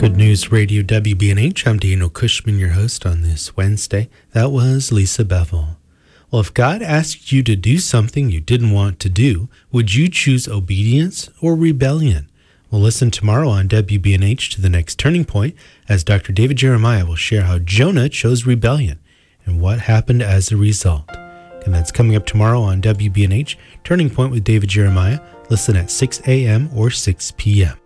Good News Radio WBNH. I'm Daniel Cushman, your host on this Wednesday. That was Lisa Bevel. Well, if God asked you to do something you didn't want to do, would you choose obedience or rebellion? We'll listen tomorrow on WBNH to the next turning point as Dr. David Jeremiah will share how Jonah chose rebellion and what happened as a result. And that's coming up tomorrow on WBNH, Turning Point with David Jeremiah. Listen at 6 a.m. or 6 p.m.